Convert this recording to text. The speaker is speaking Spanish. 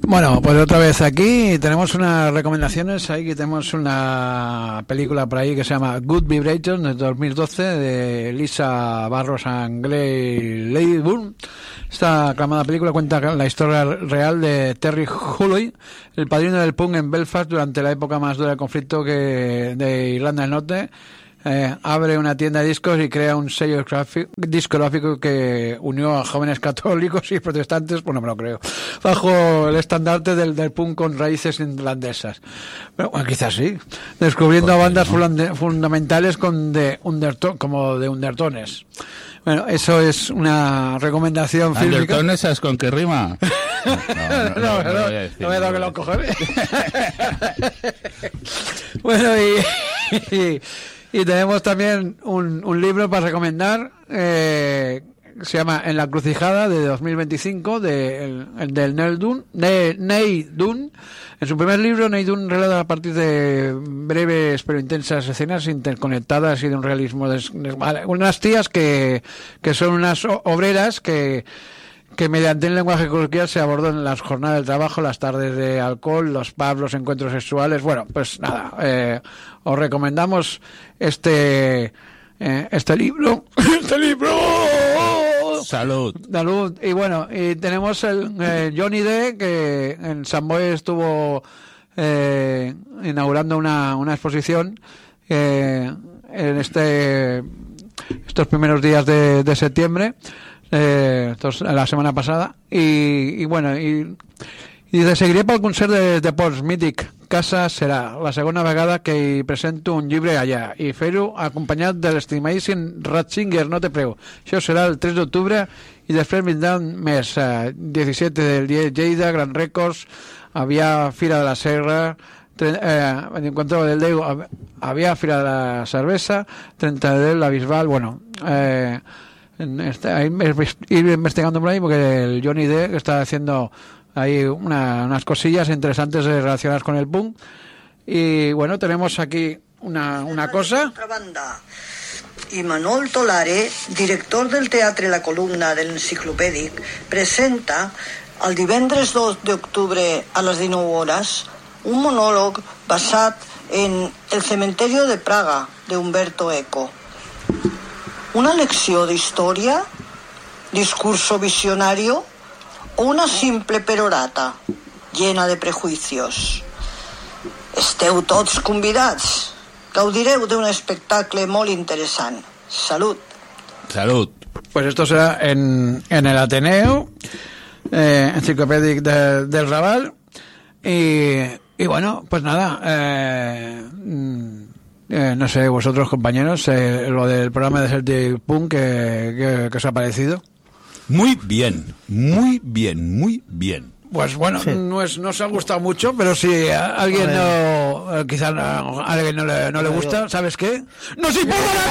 Bueno, pues otra vez aquí tenemos unas recomendaciones. Ahí tenemos una película por ahí que se llama Good Vibrations de 2012 de Lisa Barros and Gray Layburn. Esta aclamada película cuenta la historia real de Terry Holloway, el padrino del punk en Belfast durante la época más dura del conflicto de Irlanda del Norte. Abre una tienda de discos y crea un sello discográfico que unió a jóvenes católicos y protestantes, bueno, me lo creo, bajo el estandarte del punk con raíces irlandesas. Bueno, quizás sí. Descubriendo bandas fundamentales como de Undertones. Bueno, eso es una recomendación fílmica. ¿Undertones esas con qué rima? No me da que lo cojones. Bueno, y tenemos también un libro para recomendar, se llama En la encrucijada, de 2025, del Neil Dunn. En su primer libro, Neil Dunn relata a partir de breves pero intensas escenas interconectadas y de un realismo unas tías que son unas obreras que mediante el lenguaje coloquial se abordan las jornadas de trabajo, las tardes de alcohol, los pubs, los encuentros sexuales. Bueno, pues nada, os recomendamos este libro. ¡Este libro! ¡Salud! ¡Salud! Y bueno, y tenemos el Johnny D, que en San Boi estuvo inaugurando una exposición en estos primeros días de septiembre. La semana pasada y bueno, y dice: seguiré pel concert de Ports Mític. Casa serà la segona vegada que hi presento un llibre allà i fer-ho acompanyat de l'estimadíssim Ratzinger, no te preu. Això serà el 3 d'octubre i després vindran més 17 del Lleida, Gran Records, Avià, Fira de la Serra, Encuentro del Déu, Avià, Fira de la Cervesa, 30 del la Bisbal. Bueno, ir investigando por ahí porque el Johnny D está haciendo ahí unas cosillas interesantes relacionadas con el punk. Y bueno, tenemos aquí una cosa. I Manol Tolare, director del Teatre La Columna de l'Enciclopèdic, presenta el divendres 2 d'octubre a les 19 hores un monòleg basat en El cementerio de Praga de Umberto Eco. ¿Una lección de historia, discurso visionario o una simple perorata llena de prejuicios? Esteu tots convidats. Gaudireu d'un espectacle molt interessant. Salud. Salud. Pues esto será en el Ateneo Enciclopédic del Raval. Y bueno, pues nada, no sé, vosotros compañeros, lo del programa de Celtic Punk, que os ha parecido. Muy bien, muy bien, muy bien. Pues bueno, sí. No os ha gustado mucho, pero si a alguien quizás a alguien no le gusta, ¿sabes qué? ¡Nos importa!